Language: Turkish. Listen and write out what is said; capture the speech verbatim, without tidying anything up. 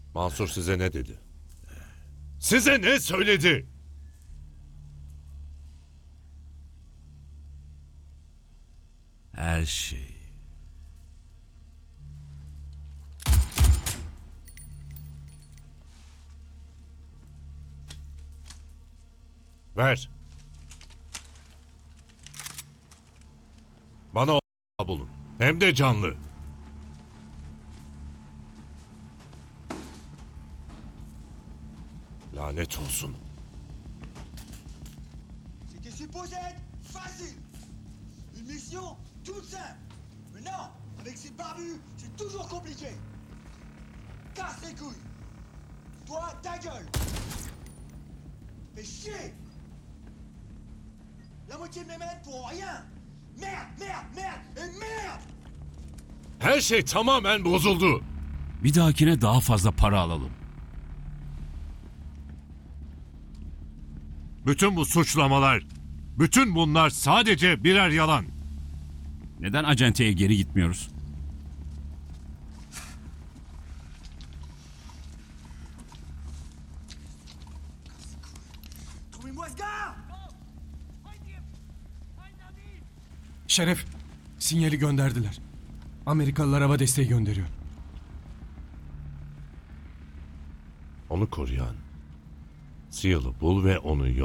Mansur size ne dedi? Size ne söyledi? Her şey. Ver. Bana o bulun. Hem de canlı. Lanet olsun. C'était supposé être facile. Une mission toute simple. Mais non, avec ces barbus, c'est toujours compliqué. Casse les couilles. Toi, ta gueule. Fais chier. La moitié de mes mecs pour rien. Merde, merde, merde et merde. Her şey tamamen bozuldu. Bir dahakine daha fazla para alalım. Bütün bu suçlamalar, bütün bunlar sadece birer yalan. Neden acenteye geri gitmiyoruz? Trouvez-moi ce gars. Şeref, sinyali gönderdiler. Amerikalılar hava desteği gönderiyor. Onu koruyan, Seal'ı bul ve onu yok.